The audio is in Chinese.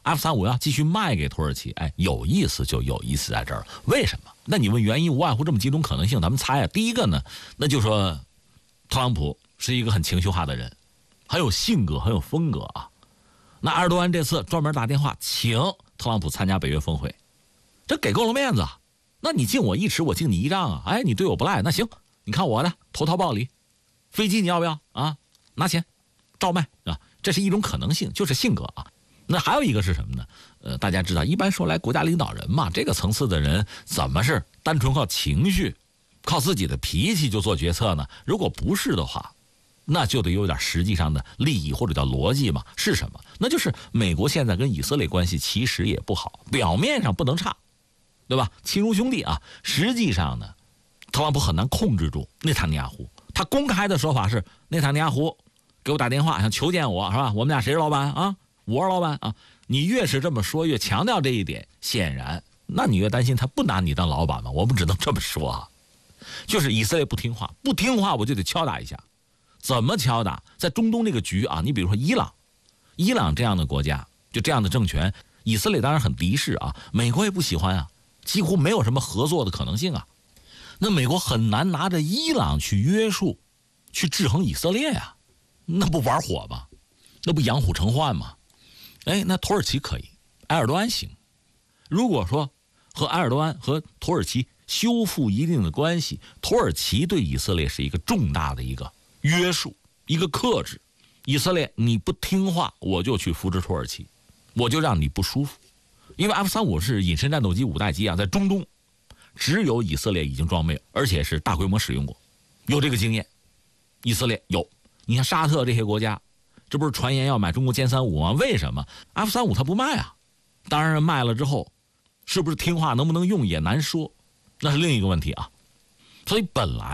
F-35要继续卖给土耳其，有意思就有意思在这儿。为什么？那你问原因，无外乎这么几种可能性，咱们猜啊。第一个呢，那就说特朗普是一个很情绪化的人，很有性格，很有风格啊。那埃尔多安这次专门打电话请特朗普参加北约峰会，这给够了面子啊。那你敬我一尺，我敬你一丈啊。你对我不赖，那行，你看我的投桃报李，飞机你要不要啊？拿钱照卖啊，这是一种可能性，就是性格啊。那还有一个是什么呢？大家知道，一般说来，国家领导人嘛，这个层次的人怎么是单纯靠情绪、靠自己的脾气就做决策呢？如果不是的话，那就得有点实际上的利益或者叫逻辑嘛。是什么？那就是美国现在跟以色列关系其实也不好，表面上不能差，对吧？亲如兄弟啊。实际上呢，特朗普很难控制住内塔尼亚胡。他公开的说法是，内塔尼亚胡给我打电话想求见我，是吧？我们俩谁是老板啊？我是老板啊！你越是这么说，越强调这一点，显然，那你越担心他不拿你当老板嘛？我们只能这么说啊，就是以色列不听话，不听话我就得敲打一下。怎么敲打？在中东这个局啊，你比如说伊朗这样的国家，就这样的政权，以色列当然很敌视啊，美国也不喜欢啊，几乎没有什么合作的可能性啊。那美国很难拿着伊朗去约束、去制衡以色列呀，那不玩火吗？那不养虎成患吗？那土耳其可以，埃尔多安行。如果说和埃尔多安和土耳其修复一定的关系，土耳其对以色列是一个重大的一个约束，一个克制。以色列你不听话，我就去扶持土耳其，我就让你不舒服。因为 F-35是隐身战斗机5代机啊，在中东只有以色列已经装备，而且是大规模使用过，有这个经验。以色列有，你看沙特这些国家，这不是传言要买中国歼35吗？为什么 F-35它不卖啊？当然卖了之后，是不是听话能不能用也难说，那是另一个问题啊。所以本来